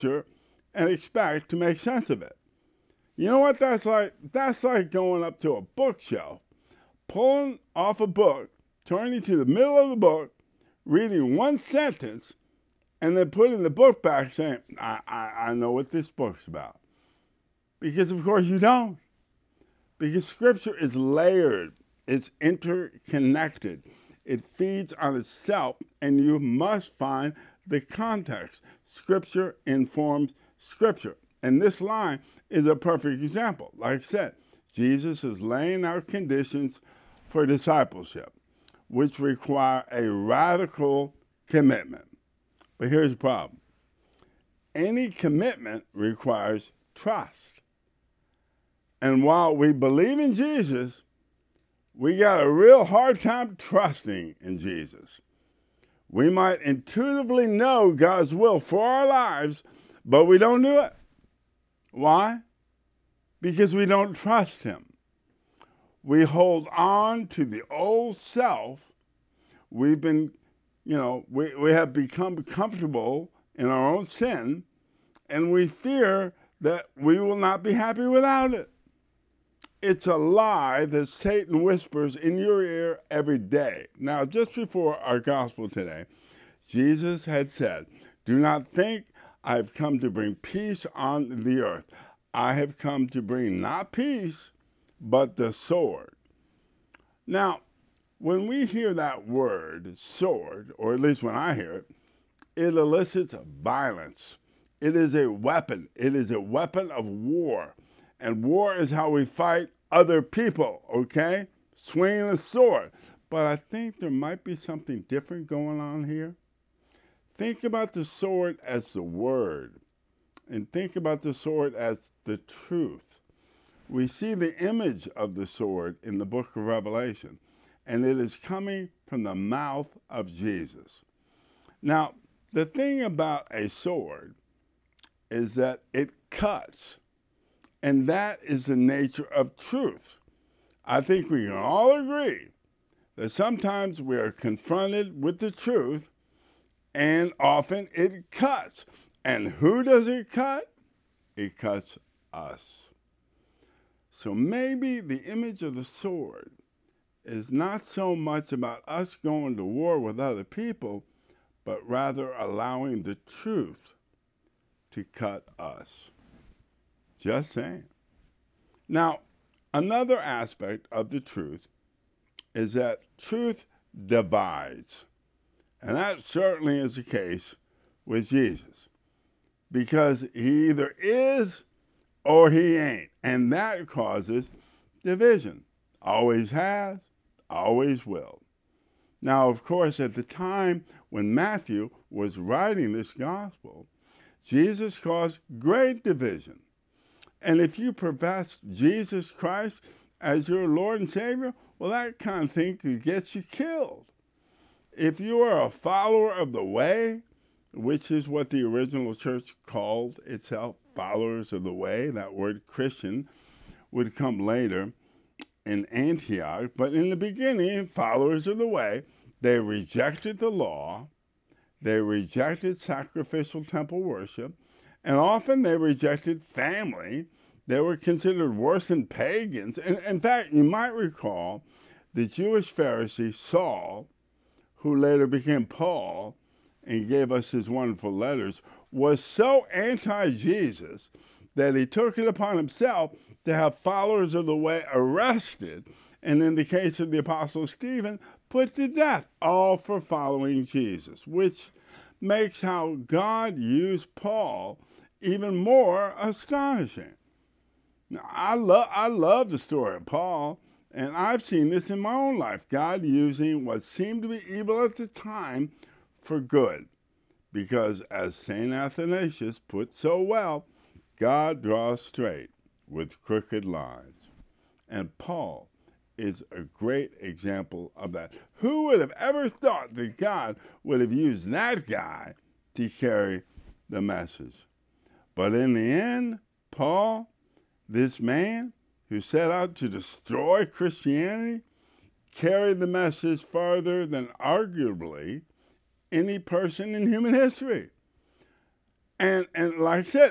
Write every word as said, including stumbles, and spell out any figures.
Scripture and expect to make sense of it. You know what that's like? That's like going up to a bookshelf, pulling off a book, turning to the middle of the book, reading one sentence, and then putting the book back saying, I, I, I know what this book's about. Because, of course, you don't. Because Scripture is layered. It's interconnected. It feeds on itself, and you must find the context. Scripture informs Scripture. And this line is a perfect example. Like I said, Jesus is laying out conditions for discipleship, which require a radical commitment. But here's the problem. Any commitment requires trust. And while we believe in Jesus, we got a real hard time trusting in Jesus. We might intuitively know God's will for our lives, but we don't do it. Why? Because we don't trust him. We hold on to the old self. We've been, you know, we, we have become comfortable in our own sin, and we fear that we will not be happy without it. It's a lie that Satan whispers in your ear every day. Now, just before our gospel today, Jesus had said, "Do not think I've come to bring peace on the earth. I have come to bring not peace, but the sword." Now, when we hear that word, sword, or at least when I hear it, it elicits violence. It is a weapon. It is a weapon of war. And war is how we fight other people, okay? Swinging a sword. But I think there might be something different going on here. Think about the sword as the word, and think about the sword as the truth. We see the image of the sword in the book of Revelation, and it is coming from the mouth of Jesus. Now, the thing about a sword is that it cuts, and that is the nature of truth. I think we can all agree that sometimes we are confronted with the truth, and often it cuts. And who does it cut? It cuts us. So maybe the image of the sword is not so much about us going to war with other people, but rather allowing the truth to cut us. Just saying. Now, another aspect of the truth is that truth divides. And that certainly is the case with Jesus, because he either is or he ain't, and that causes division. Always has, always will. Now, of course, at the time when Matthew was writing this gospel, Jesus caused great division. And if you profess Jesus Christ as your Lord and Savior, well, that kind of thing could get you killed. If you are a follower of the way, which is what the original church called itself, followers of the way, that word Christian would come later in Antioch, but in the beginning, followers of the way, they rejected the law, they rejected sacrificial temple worship, and often they rejected family. They were considered worse than pagans. And in fact, you might recall the Jewish Pharisee Saul, who later became Paul and gave us his wonderful letters, was so anti-Jesus that he took it upon himself to have followers of the way arrested, and in the case of the Apostle Stephen, put to death, all for following Jesus, which makes how God used Paul even more astonishing. Now, I, lo- I love the story of Paul, and I've seen this in my own life, God using what seemed to be evil at the time for good. Because as Saint Athanasius put so well, God draws straight with crooked lines. And Paul is a great example of that. Who would have ever thought that God would have used that guy to carry the message? But in the end, Paul, this man who set out to destroy Christianity, carried the message farther than arguably any person in human history. And and like I said,